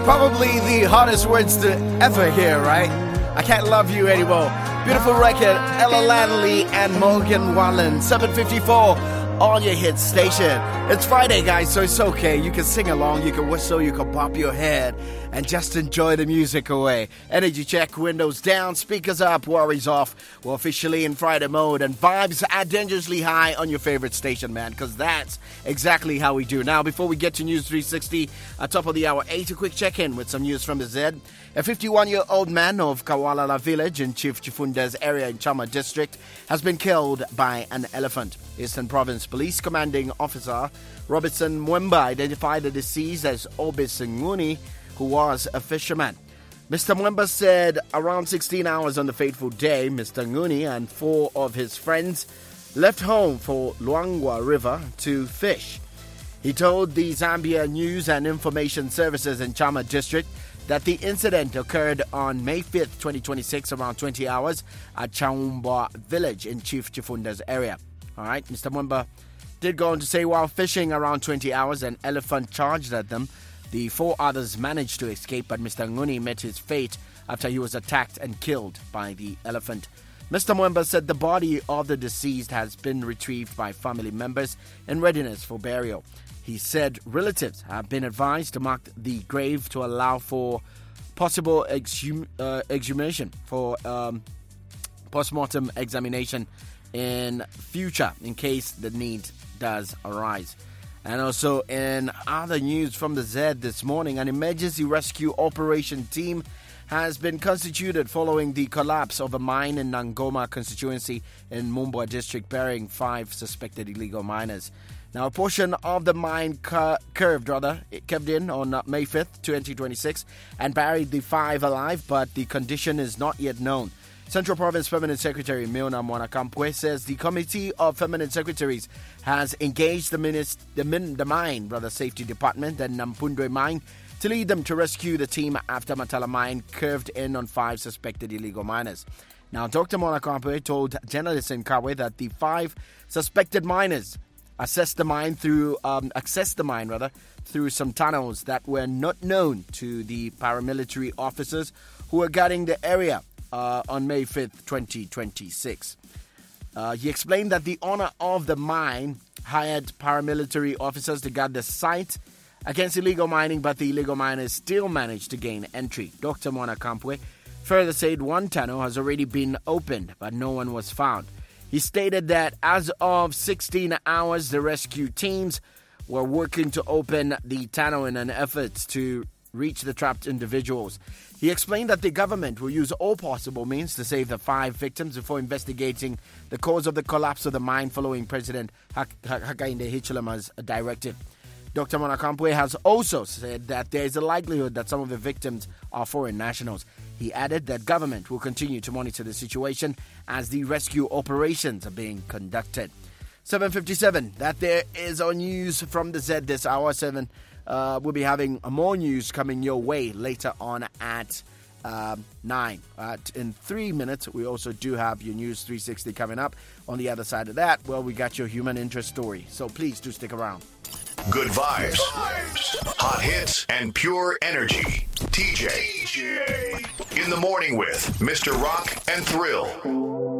Probably the hardest words to ever hear, right? I Can't Love You Anymore. Beautiful record, Ella Lanley and Morgan Wallen. 7:54 on your hit station. It's Friday, guys, so it's okay. You can sing along, you can whistle, you can pop your head, and just enjoy the music away. Energy check, windows down, speakers up, worries off. We're officially in Friday mode, and vibes are dangerously high on your favorite station, man, because that's exactly how we do. Now, before we get to News 360, at top of the hour 8, a quick check-in with some news from the Z. A 51-year-old man of Kawalala village in Chief Chifunda's area in Chama district has been killed by an elephant. Eastern Province Police Commanding Officer Robertson Mwemba identified the deceased as Obis Nguni, who was a fisherman. Mr. Mwemba said around 16 hours on the fateful day, Mr. Nguni and 4 of his friends left home for Luangwa River to fish. He told the Zambia News and Information Services in Chama district that the incident occurred on May 5th, 2026, around 20 hours at Chaumba village in Chief Chifunda's area. All right, Mr. Mwemba did go on to say while fishing around 20 hours, an elephant charged at them. The 4 others managed to escape, but Mr. Nguni met his fate after he was attacked and killed by the elephant. Mr. Mwemba said the body of the deceased has been retrieved by family members in readiness for burial. He said relatives have been advised to mark the grave to allow for possible exhumation for post-mortem examination in future in case the need does arise. And also in other news from the Z this morning, an emergency rescue operation team has been constituted following the collapse of a mine in Nangoma constituency in Mumbwa district, burying 5 suspected illegal miners. Now, a portion of the mine caved in on May 5th, 2026 and buried the 5 alive, but the condition is not yet known. Central Province Permanent Secretary Milna Mwanakampwe says the Committee of Permanent Secretaries has engaged the Mine Safety Department and Nampundwe Mine to lead them to rescue the team after Matala Mine curved in on 5 suspected illegal miners. Now, Dr. Mwanakampwe told journalists in Kawe that the 5 suspected miners accessed the mine through some tunnels that were not known to the paramilitary officers who were guarding the area on May 5th, 2026. He explained that the owner of the mine hired paramilitary officers to guard the site against illegal mining, but the illegal miners still managed to gain entry. Dr. Mwanakampwe further said 1 tunnel has already been opened, but no one was found. He stated that as of 16 hours, the rescue teams were working to open the tunnel in an effort to reach the trapped individuals. He explained that the government will use all possible means to save the 5 victims before investigating the cause of the collapse of the mine following President Hakainde Hichilema's directive. Dr. Mwanakampwe has also said that there is a likelihood that some of the victims are foreign nationals. He added that government will continue to monitor the situation as the rescue operations are being conducted. 7:57, that there is our news from the Z this hour. 7, we'll be having more news coming your way later on at 9. In 3 minutes, we also do have your News 360 coming up. On the other side of that, well, we got your human interest story. So please do stick around. Good vibes, hot hits, and pure energy. TJ. In the morning with Mr. Rock and Thrill.